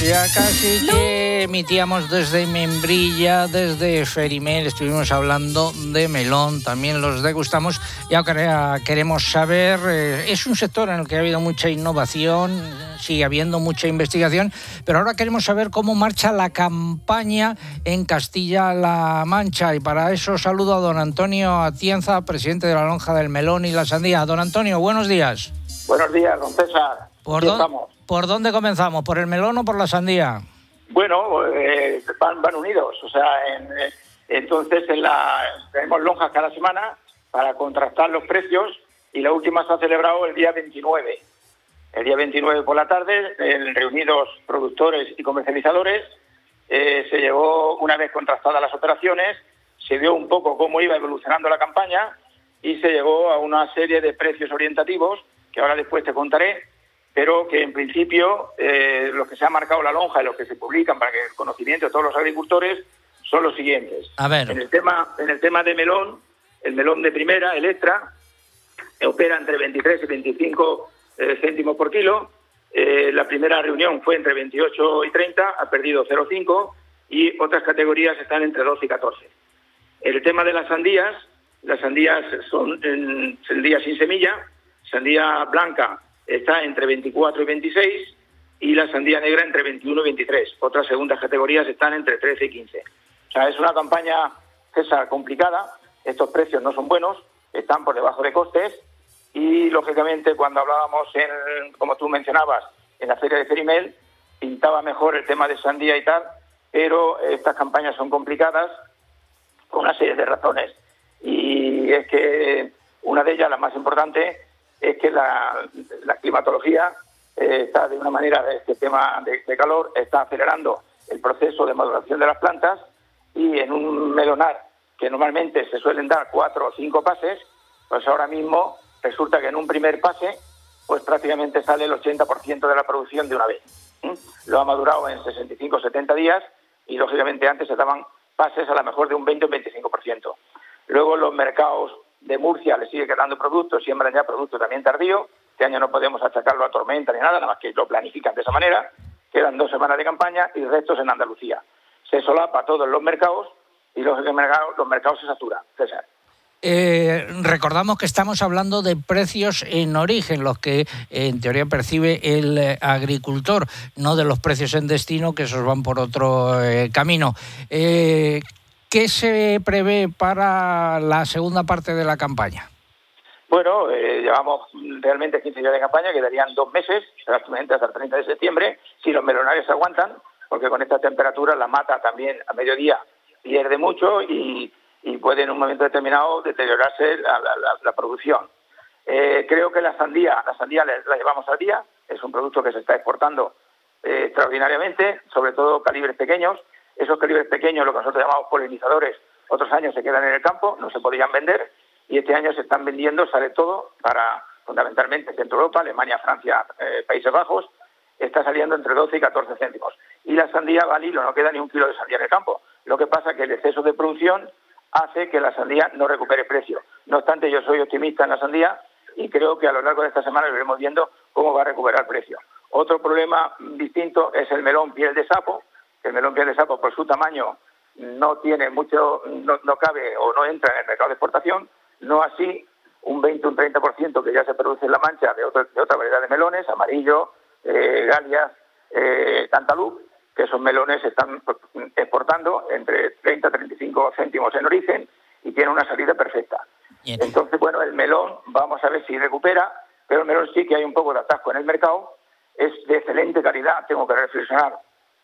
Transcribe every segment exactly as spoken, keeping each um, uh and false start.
Ya casi que emitíamos desde Membrilla, desde Ferimel, estuvimos hablando de melón, también los degustamos. Y ahora queremos saber, eh, es un sector en el que ha habido mucha innovación, sigue habiendo mucha investigación, pero ahora queremos saber cómo marcha la campaña en Castilla-La Mancha. Y para eso saludo a don Antonio Atienza, presidente de la Lonja del Melón y la Sandía. Don Antonio, buenos días. Buenos días, don César. ¿Por, dónde, ¿Por dónde comenzamos? ¿Por el melón o por la sandía? Bueno, eh, van, van unidos. O sea, en, eh, entonces en la, tenemos lonjas cada semana para contrastar los precios y la última se ha celebrado el día veintinueve. El día veintinueve por la tarde, en reunidos productores y comercializadores, eh, se llevó, una vez contrastadas las operaciones, se vio un poco cómo iba evolucionando la campaña y se llegó a una serie de precios orientativos que ahora después te contaré, pero que en principio eh, los que se ha marcado la lonja y los que se publican para que el conocimiento de todos los agricultores son los siguientes. A ver. En el tema, en el tema de melón, el melón de primera, el extra, opera entre veintitrés y veinticinco eh, céntimos por kilo. Eh, la primera reunión fue entre veintiocho y treinta, ha perdido cero coma cinco y otras categorías están entre doce y catorce. El tema de las sandías, las sandías son en, sandías sin semilla. Sandía blanca está entre veinticuatro y veintiséis y la sandía negra entre veintiuno y veintitrés. Otras segundas categorías están entre trece y quince. O sea, es una campaña, César, complicada. Estos precios no son buenos, están por debajo de costes y, lógicamente, cuando hablábamos, en, como tú mencionabas, en la feria de Ferimel, pintaba mejor el tema de sandía y tal, pero estas campañas son complicadas por una serie de razones. Y es que una de ellas, la más importante, es que la, la climatología eh, está de una manera, de este tema de, de calor, está acelerando el proceso de maduración de las plantas y en un melonar que normalmente se suelen dar cuatro o cinco pases, pues ahora mismo resulta que en un primer pase pues prácticamente sale el ochenta por ciento de la producción de una vez. ¿Mm? Lo ha madurado en sesenta y cinco a setenta días y lógicamente antes se daban pases a lo mejor de un veinte o veinticinco por ciento. Luego los mercados de Murcia le sigue quedando productos, siembran ya productos también tardío. Este año no podemos achacarlo a tormenta ni nada, nada más que lo planifican de esa manera. Quedan dos semanas de campaña y restos en Andalucía. Se solapa todos los mercados y los mercados, los mercados se saturan. César. Eh, recordamos que estamos hablando de precios en origen, los que en teoría percibe el eh, agricultor, no de los precios en destino, que esos van por otro eh, camino. Eh, ¿Qué se prevé para la segunda parte de la campaña? Bueno, eh, llevamos realmente quince días de campaña, quedarían dos meses, exactamente hasta el treinta de septiembre, si los melonarios aguantan, porque con esta temperatura la mata también a mediodía pierde mucho y, y puede en un momento determinado deteriorarse la, la, la, la producción. Eh, creo que la sandía, la sandía la, la llevamos al día, es un producto que se está exportando eh, extraordinariamente, sobre todo calibres pequeños. Esos calibres pequeños, lo que nosotros llamamos polinizadores, otros años se quedan en el campo, no se podían vender, y este año se están vendiendo, sale todo, para fundamentalmente Centro Europa, Alemania, Francia, eh, Países Bajos, está saliendo entre doce y catorce céntimos. Y la sandía va al hilo, no queda ni un kilo de sandía en el campo. Lo que pasa es que el exceso de producción hace que la sandía no recupere precio. No obstante, yo soy optimista en la sandía y creo que a lo largo de esta semana iremos viendo cómo va a recuperar precio. Otro problema distinto es el melón piel de sapo. El melón piel de sapo, por su tamaño, no tiene mucho, no, no cabe o no entra en el mercado de exportación, no así un veinte o un treinta por ciento que ya se produce en La Mancha de, otro, de otra variedad de melones, amarillo, eh, galias, eh, cantaloupe, que esos melones se están exportando entre treinta a treinta y cinco céntimos en origen y tienen una salida perfecta. Bien. Entonces, bueno, el melón, vamos a ver si recupera, pero el melón sí que hay un poco de atasco en el mercado, es de excelente calidad, tengo que reflexionar.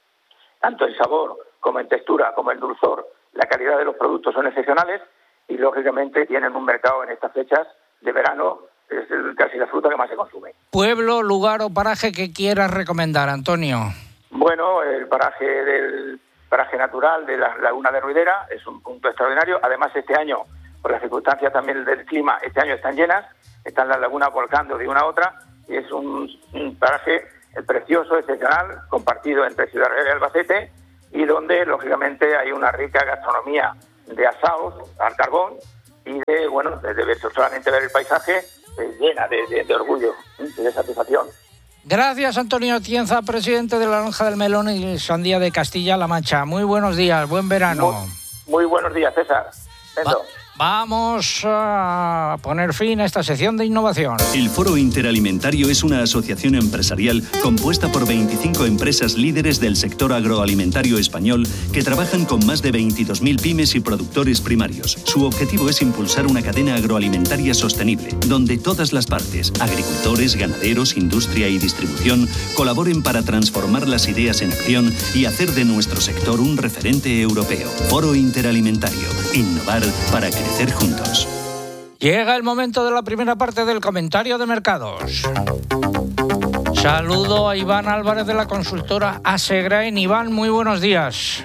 Tanto en sabor como en textura, como en dulzor, la calidad de los productos son excepcionales y, lógicamente, tienen un mercado en estas fechas de verano, es casi la fruta que más se consume. ¿Pueblo, lugar o paraje que quieras recomendar, Antonio? Bueno, el paraje del paraje natural de la Laguna de Ruidera es un punto extraordinario. Además, este año, por las circunstancias también del clima, este año están llenas, están las lagunas volcando de una a otra y es un, un paraje el precioso, excepcional, compartido entre Ciudad Real y Albacete y donde, lógicamente, hay una rica gastronomía de asados al carbón y de, bueno, de, de solamente ver el paisaje, eh, llena de, de, de orgullo y de satisfacción. Gracias, Antonio Atienza, presidente de la Lonja del Melón y Sandía de Castilla-La Mancha. Muy buenos días, buen verano. Muy, muy buenos días, César. Va, vamos a poner fin a esta sección de innovación. El Foro Interalimentario es una asociación empresarial compuesta por veinticinco empresas líderes del sector agroalimentario español que trabajan con más de veintidós mil pymes y productores primarios. Su objetivo es impulsar una cadena agroalimentaria sostenible, donde todas las partes, agricultores, ganaderos, industria y distribución, colaboren para transformar las ideas en acción y hacer de nuestro sector un referente europeo. Foro Interalimentario. Innovar para crecer juntos. Llega el momento de la primera parte del comentario de mercados. Saludo a Iván Álvarez de la consultora Asegrain. Iván, muy buenos días.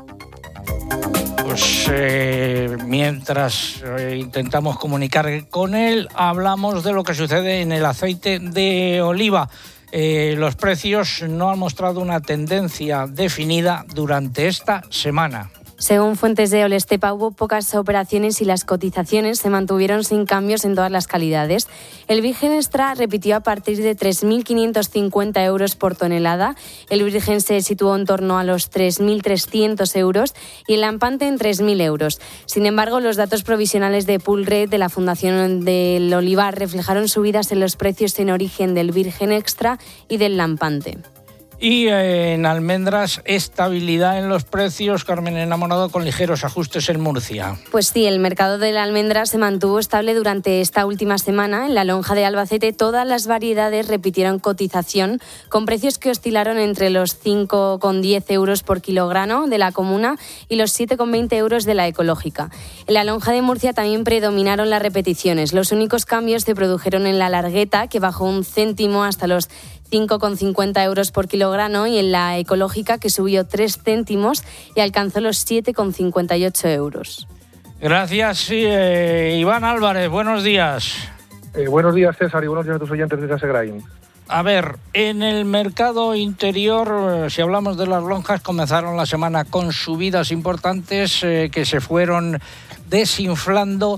Pues eh, mientras eh, intentamos comunicar con él, hablamos de lo que sucede en el aceite de oliva. Eh, los precios no han mostrado una tendencia definida durante esta semana. Según fuentes de Olestepa, hubo pocas operaciones y las cotizaciones se mantuvieron sin cambios en todas las calidades. El virgen extra repitió a partir de tres mil quinientos cincuenta euros por tonelada, el virgen se situó en torno a los tres mil trescientos euros y el lampante en tres mil euros. Sin embargo, los datos provisionales de Pulred de la Fundación del Olivar reflejaron subidas en los precios en origen del virgen extra y del lampante. Y en almendras, estabilidad en los precios, Carmen Enamorado, con ligeros ajustes en Murcia. Pues sí, el mercado de la almendra se mantuvo estable durante esta última semana. En la lonja de Albacete todas las variedades repitieron cotización, con precios que oscilaron entre los cinco con diez euros por kilogramo de la comuna y los siete con veinte euros de la ecológica. En la lonja de Murcia también predominaron las repeticiones. Los únicos cambios se produjeron en la largueta, que bajó un céntimo hasta los cinco con cincuenta euros por kilogramo, y en la ecológica, que subió tres céntimos y alcanzó los siete con cincuenta y ocho euros. Gracias, sí, eh, Iván Álvarez, buenos días. Eh, buenos días, César, y buenos días a tus oyentes de Asegrain. A ver, en el mercado interior, si hablamos de las lonjas, comenzaron la semana con subidas importantes eh, que se fueron desinflando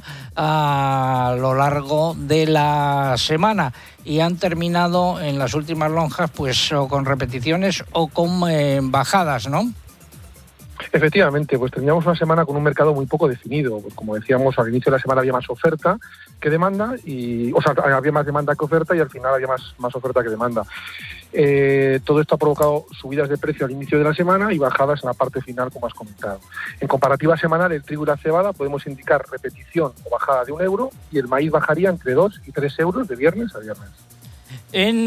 a lo largo de la semana y han terminado en las últimas lonjas pues o con repeticiones o con eh, bajadas, ¿no? Efectivamente, pues terminamos una semana con un mercado muy poco definido. Pues como decíamos, al inicio de la semana había más oferta que demanda, y, o sea, había más demanda que oferta y al final había más, más oferta que demanda. Eh, todo esto ha provocado subidas de precio al inicio de la semana y bajadas en la parte final, como has comentado. En comparativa semanal, el trigo y la cebada podemos indicar repetición o bajada de un euro, y el maíz bajaría entre dos y tres euros de viernes a viernes. En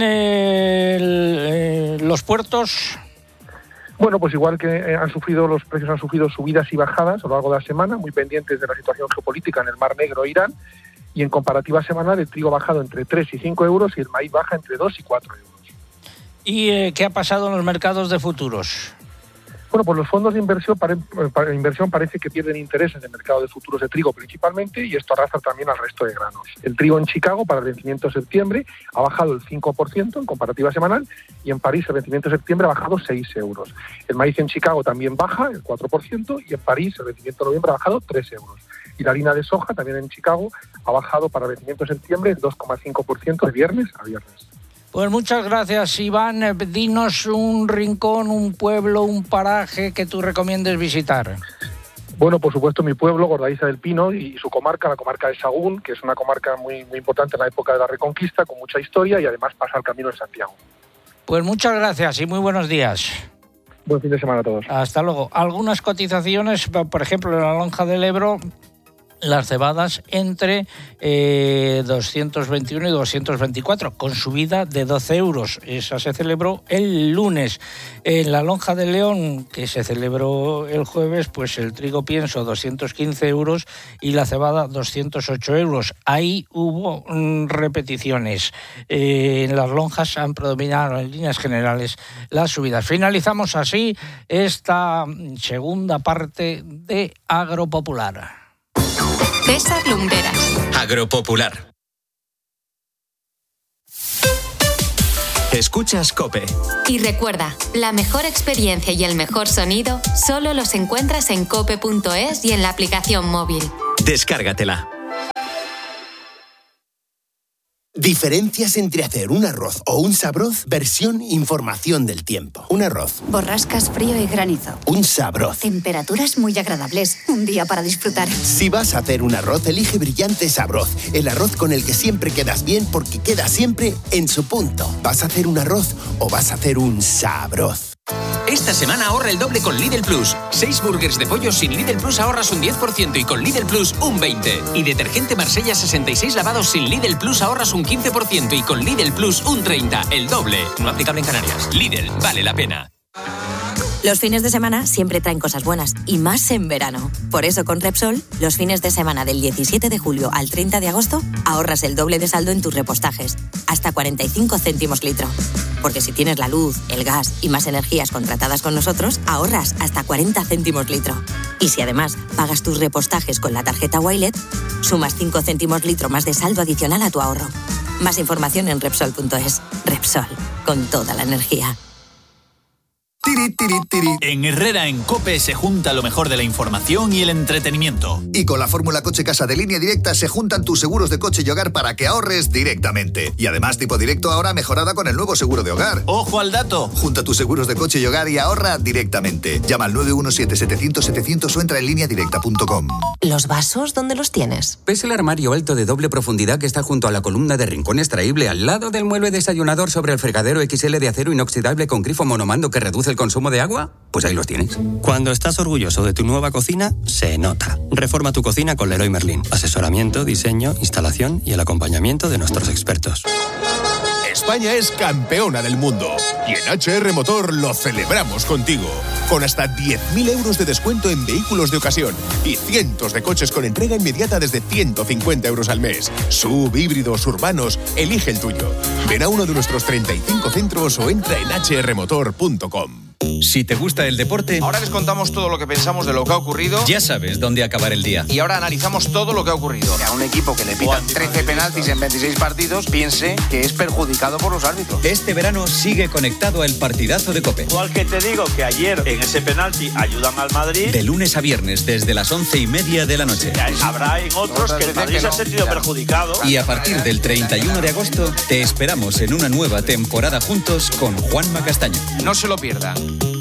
el, eh, los puertos... Bueno, pues igual que eh, han sufrido, los precios han sufrido subidas y bajadas a lo largo de la semana, muy pendientes de la situación geopolítica en el Mar Negro e Irán, y en comparativa semanal el trigo ha bajado entre tres y cinco euros y el maíz baja entre dos y cuatro euros. ¿Y eh, qué ha pasado en los mercados de futuros? Bueno, pues los fondos de inversión, pare, para inversión parece que pierden interés en el mercado de futuros de trigo principalmente, y esto arrastra también al resto de granos. El trigo en Chicago para el vencimiento de septiembre ha bajado el cinco por ciento en comparativa semanal, y en París el vencimiento de septiembre ha bajado seis euros. El maíz en Chicago también baja el cuatro por ciento, y en París el vencimiento de noviembre ha bajado tres euros. Y la harina de soja también en Chicago ha bajado para el vencimiento de septiembre el dos coma cinco por ciento de viernes a viernes. Pues muchas gracias, Iván. Dinos un rincón, un pueblo, un paraje que tú recomiendes visitar. Bueno, por supuesto, mi pueblo, Gordaiza del Pino, y su comarca, la comarca de Sagún, que es una comarca muy, muy importante en la época de la Reconquista, con mucha historia, y además pasa el Camino de Santiago. Pues muchas gracias y muy buenos días. Buen fin de semana a todos. Hasta luego. Algunas cotizaciones, por ejemplo, en la lonja del Ebro, las cebadas entre eh, doscientos veintiuno y doscientos veinticuatro, con subida de doce euros. Esa se celebró el lunes. En la lonja de León, que se celebró el jueves, pues el trigo pienso doscientos quince euros y la cebada doscientos ocho euros. Ahí hubo mm, repeticiones. Eh, en las lonjas han predominado en líneas generales las subidas. Finalizamos así esta segunda parte de Agropopular. César Lumbreras. Agropopular. Escuchas COPE. Y recuerda, la mejor experiencia y el mejor sonido solo los encuentras en cope punto es y en la aplicación móvil. Descárgatela. Diferencias entre hacer un arroz o un sabroz, versión información del tiempo. Un arroz. Borrascas, frío y granizo. Un sabroz. Temperaturas muy agradables. Un día para disfrutar. Si vas a hacer un arroz, elige Brillante Sabroz. El arroz con el que siempre quedas bien porque queda siempre en su punto. ¿Vas a hacer un arroz o vas a hacer un sabroz? Esta semana ahorra el doble con Lidl Plus. Seis burgers de pollo sin Lidl Plus ahorras un diez por ciento y con Lidl Plus un veinte por ciento. Y detergente Marsella sesenta y seis lavados sin Lidl Plus ahorras un quince por ciento y con Lidl Plus un treinta por ciento. El doble. No aplicable en Canarias. Lidl, vale la pena. Los fines de semana siempre traen cosas buenas, y más en verano. Por eso con Repsol, los fines de semana del diecisiete de julio al treinta de agosto, ahorras el doble de saldo en tus repostajes, hasta cuarenta y cinco céntimos litro. Porque si tienes la luz, el gas y más energías contratadas con nosotros, ahorras hasta cuarenta céntimos litro. Y si además pagas tus repostajes con la tarjeta Wilet, sumas cinco céntimos litro más de saldo adicional a tu ahorro. Más información en Repsol punto es. Repsol, con toda la energía. Tiri, tiri, tiri. En Herrera en COPE se junta lo mejor de la información y el entretenimiento. Y con la fórmula Coche Casa de Línea Directa se juntan tus seguros de coche y hogar para que ahorres directamente. Y además tipo directo ahora mejorada con el nuevo seguro de hogar. ¡Ojo al dato! Junta tus seguros de coche y hogar y ahorra directamente. Llama al nueve uno siete, setecientos, setecientos o entra en línea directa punto com. ¿Los vasos dónde los tienes? ¿Ves el armario alto de doble profundidad que está junto a la columna de rincón extraíble al lado del mueble desayunador sobre el fregadero equis ele de acero inoxidable con grifo monomando que reduce el consumo de agua? Pues ahí los tienes. Cuando estás orgulloso de tu nueva cocina, se nota. Reforma tu cocina con Leroy Merlin. Asesoramiento, diseño, instalación y el acompañamiento de nuestros expertos. España es campeona del mundo y en H R Motor lo celebramos contigo. Con hasta diez mil euros de descuento en vehículos de ocasión y cientos de coches con entrega inmediata desde ciento cincuenta euros al mes. Sub, híbridos, urbanos, elige el tuyo. Ven a uno de nuestros treinta y cinco centros o entra en hache erre motor punto com. Si te gusta el deporte, ahora les contamos todo lo que pensamos de lo que ha ocurrido. Ya sabes dónde acabar el día. Y ahora analizamos todo lo que ha ocurrido. A un equipo que le pitan trece penaltis en veintiséis partidos, piense que es perjudicado por los árbitros. Este verano sigue conectado al partidazo de COPE. Igual que te digo que ayer en ese penalti ayudan al Madrid. De lunes a viernes desde las once y media de la noche. Habrá en otros que el Madrid se ha sentido perjudicado. Y a partir del treinta y uno de agosto te esperamos en una nueva temporada juntos con Juanma Castaño. No se lo pierdan.